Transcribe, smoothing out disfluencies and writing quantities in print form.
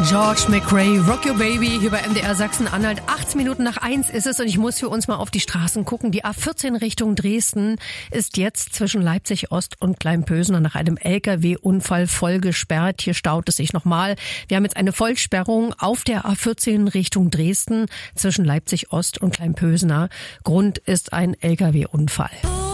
George McRae, Rock Your Baby, hier bei MDR Sachsen-Anhalt. 18 Minuten nach 1 ist es und ich muss für uns mal auf die Straßen gucken. Die A14 Richtung Dresden ist jetzt zwischen Leipzig Ost und Kleinpösener nach einem LKW-Unfall voll gesperrt. Hier staut es sich nochmal. Wir haben jetzt eine Vollsperrung auf der A14 Richtung Dresden zwischen Leipzig Ost und Kleinpösener. Grund ist ein LKW-Unfall.